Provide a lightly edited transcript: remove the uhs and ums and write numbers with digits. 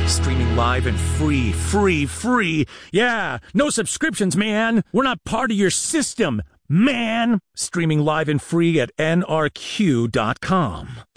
Streaming live and free. Yeah, no subscriptions, man. We're not part of your system, man. Streaming live and free at nrq.com.